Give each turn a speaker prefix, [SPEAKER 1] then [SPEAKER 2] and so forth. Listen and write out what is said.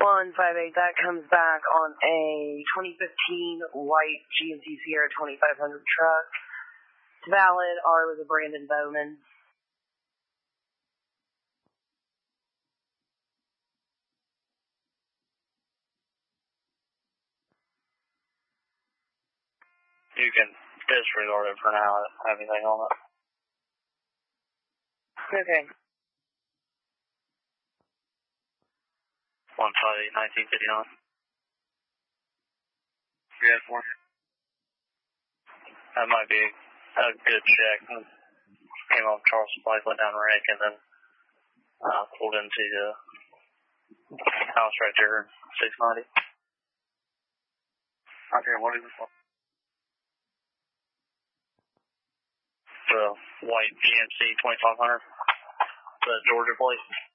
[SPEAKER 1] 158, that comes back on a 2015 white GMC Sierra 2500 truck. It's valid. R was a Brandon Bowman.
[SPEAKER 2] You can disregard it for now. I don't have anything on it.
[SPEAKER 1] Okay.
[SPEAKER 2] 158, 1959. Yeah, for that might be a good check. Came off Charles Pike, went down Rank, and then pulled into the house right there, 690. Okay, what is this one? The white GMC 2500, the Georgia plate.